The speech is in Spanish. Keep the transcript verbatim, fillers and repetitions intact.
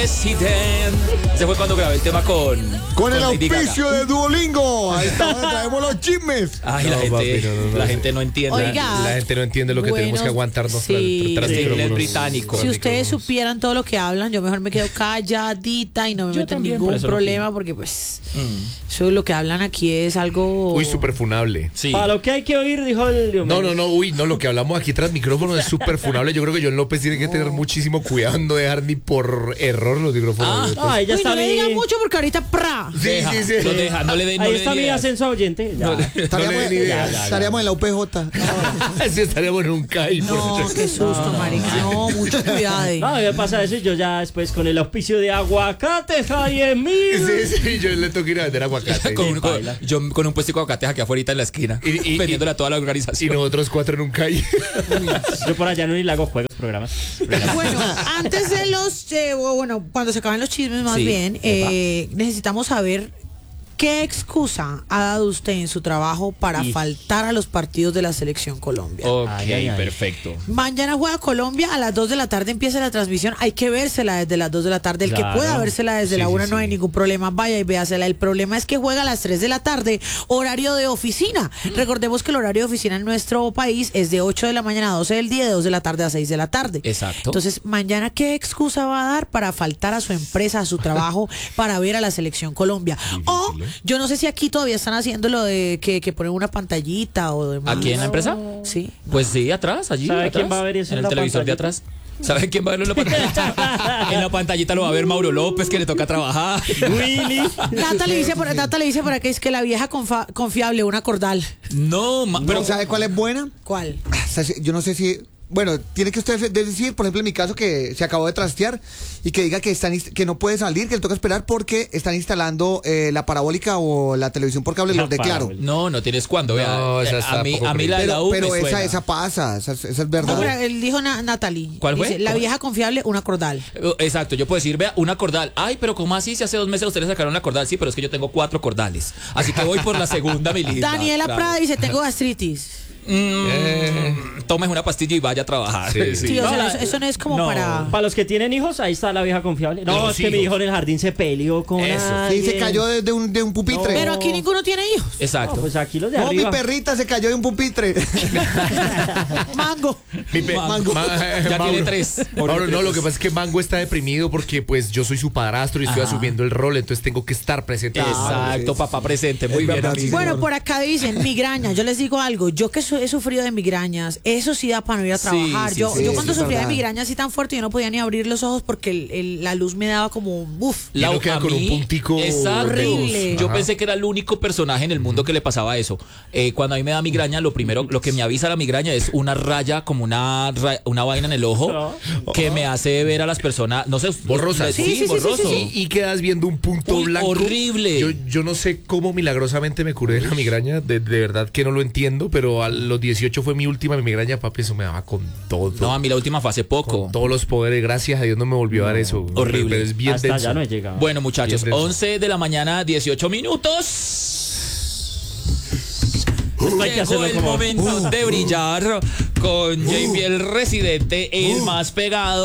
Resident. Se fue cuando grabé el tema con... Con el Lady auspicio Gaga. de Duolingo. Ahí está, traemos los chismes. Ay, No, la gente, papi, no, no, no. la gente no entiende. Oiga. La gente no entiende lo que Bueno, tenemos que aguantarnos sí. tras, tras Sí, micrófonos. el británico. Si ustedes supieran todo lo que hablan, yo mejor me quedo calladita y no me Yo meto en también, por ningún eso lo problema porque pues Mm. eso lo que hablan aquí es algo... Uy, súper funable. Sí. Para lo que hay que oír, dijo el Diomedes. No, no, no, uy, no, lo que hablamos aquí tras micrófonos es súper funable. Yo creo que John López tiene que tener muchísimo cuidado en no dejar ni por error los micrófonos. Ah, Ay, ya Uy, está no le mi... digan mucho porque ahorita ¡pra! sí, Deja, sí, sí. lo deja, no le den, no Ahí le está den mi ideas. ascenso a oyente. Ya. Estaríamos, No le den idea. eh, Ya, ya, estaríamos en la U P J. Sí, estaríamos en un C A I. No, qué susto, marica. No, mucho cuidado. No, me pasa eso y yo ya después con el auspicio de aguacate, Javier Mil. Sí, sí, yo le tengo que ir a vender aguacate. Con un- Sí, con- baila. yo con un puesto de aguacates aquí afuera en la esquina, Y- y- vendiéndole y- a toda la Y organización. nosotros cuatro en un C A I. Yo por allá no ni le hago juegos, programas. Bueno, antes de los, eh, o bueno, cuando se acaben los chismes más Sí, bien, eh, necesitamos saber qué excusa ha dado usted en su trabajo para Y- faltar a los partidos de la Selección Colombia. Ok, Ay, ay, ay. perfecto. Mañana juega Colombia, a las dos de la tarde empieza la transmisión, hay que vérsela desde las dos de la tarde, el Claro. que pueda vérsela desde Sí, la sí, una no sí. hay ningún problema, vaya y véasela, el problema es que juega a las tres de la tarde, horario de oficina, recordemos que el horario de oficina en nuestro país es de ocho de la mañana a doce del día, de dos de la tarde a seis de la tarde. Exacto. Entonces, mañana, ¿qué excusa va a dar para faltar a su empresa, a su trabajo, para ver a la Selección Colombia? O, yo no sé si aquí todavía están haciendo lo de que, que ponen una pantallita o demás. ¿Aquí en la empresa? Sí. Pues sí, atrás, allí. ¿Sabe atrás, quién va a ver eso en en el la televisor de pantallita? atrás? ¿Sabe quién va a verlo en la pantallita? En la pantallita lo va a ver Mauro López, que le toca trabajar. Willy. Nata le dice por, Nata le dice por acá es que la vieja confa- confiable, una cordal. No, ma- Pero pero ¿sabe cuál es buena? ¿Cuál? O sea, yo no sé si... Bueno, tiene que usted decir, por ejemplo, en mi caso, que se acabó de trastear y que diga que están inst- que no puede salir, que le toca esperar porque están instalando eh, la parabólica o la televisión por cable, La los de Claro. parabólica. no, no tienes cuándo, vea. No, esa Eh, está a mí, poco a mí la de la Pero, U pero me esa, suena. esa pasa, esa, esa es No, verdad. pero él dijo na- Natalie. ¿Cuál fue? Dice, la ¿Cómo? vieja confiable, una cordal. Eh, Exacto, yo puedo decir, vea, una cordal. Ay, pero ¿cómo así? Si hace dos meses ustedes sacaron la cordal. Sí, pero es que yo tengo cuatro cordales. Así que voy por la segunda, mi linda. Daniela Claro. Prada dice, tengo gastritis. Mm, Tomes una pastilla y vaya a trabajar. Sí. Sí. Sí, o No, sea, la- eso, eso no es como no, para... Para los que tienen hijos, ahí está la vieja confiable. No, Los es que mi hijos. hijo en el jardín se peleó con Eso. Sí, alguien. se cayó desde un, de un pupitre. Pero aquí ninguno tiene hijos. Exacto. No, pues aquí los de No, mi arriba. perrita se cayó de un pupitre. Mango. Mi pe- Mango. Ma- Ya Mauro. tiene tres. Mauro, no, lo que pasa es que Mango está deprimido porque pues yo soy su padrastro y estoy Ajá. asumiendo el rol, entonces tengo que estar presente. Exacto, papá presente. Muy Es bien, verdad, amigo. sí. Bueno, por acá dicen migraña. Yo les digo algo. Yo que su- he sufrido de migrañas, eso sí da para no ir a Sí, trabajar. sí, yo, sí, yo sí, cuando es sufría de verdad. migraña así tan fuerte, yo no podía ni abrir los ojos porque el- el- la luz me daba como un buf. Y uno queda a con un puntico Exacto. de luz. Horrible. Yo Ajá. pensé que era el único personaje en el mundo que le pasaba eso. Eh, cuando a mí me da migraña, lo primero, lo que me avisa la migraña es una raya, como una, ra- una vaina en el ojo, No. que me hace ver a las personas, no sé, Borrosas. Sí, Sí, sí, sí, borroso. sí, Y, y quedas viendo un punto Uy, blanco. horrible. Yo, yo no sé cómo milagrosamente me curé de la migraña, de, de verdad que no lo entiendo, pero a los dieciocho fue mi última migraña, papi, eso me daba con todo. No, a mí la última fue hace poco. Con todos los poderes, gracias a Dios no me volvió a dar eso. Horrible. Pero es bien Hasta denso. ya no he llegado. Bueno, muchachos, Bien denso. once de la mañana, dieciocho minutos. Hay que Llegó hacerlo el como- momento de brillar con Jamie el Residente, el más pegado.